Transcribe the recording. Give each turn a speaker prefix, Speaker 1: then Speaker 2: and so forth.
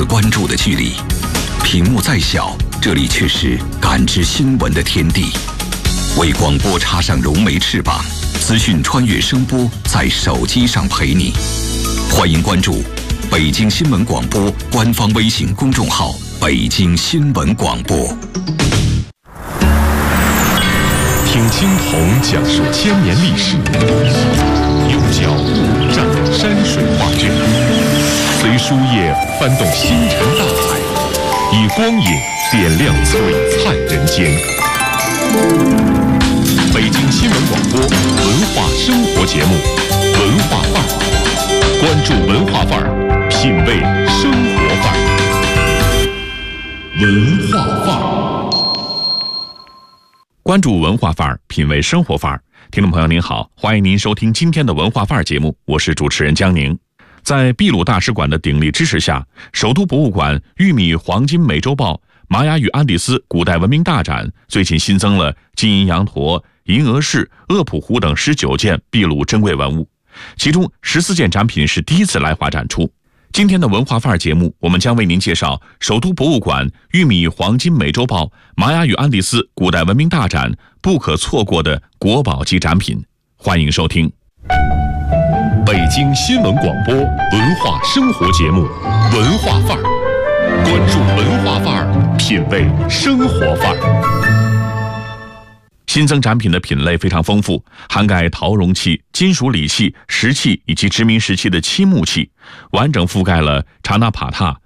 Speaker 1: 此关注的距离。屏幕再小，这里却是感知新闻的天地。为广播插上融媒翅膀，资讯穿越声波，在手机上陪你。欢迎关注北京新闻广播官方微信公众号北京新闻广播。
Speaker 2: 听青铜讲述千年历史，用脚步展山水画卷，随书页翻动星辰大海，以光影点亮璀璨人间。北京新闻广播文化生活节目《文化范儿》，关注文化范儿，品味生活范儿。文化范儿。关注文化范儿，品味生活范儿。听众朋友您好，欢迎您收听今天的文化范儿节目，我是主持人江宁。在秘鲁大使馆的鼎力支持下，首都博物馆玉米黄金美洲豹玛雅与安第斯古代文明大展最近新增了金银羊驼、银鹅饰、鄂普湖等19件秘鲁珍贵文物，其中14件展品是第一次来华展出。今天的文化范儿节目，我们将为您介绍首都博物馆玉米黄金美洲豹玛雅与安第斯古代文明大展不可错过的国宝级展品。欢迎收听北京新闻广播文化生活节目《文化范儿》，关注文化范儿，品味生活范儿。新增展品的品类非常丰富，涵盖陶容器、金属礼器、石器以及殖民时期的漆木器，完整覆盖了查纳帕塔、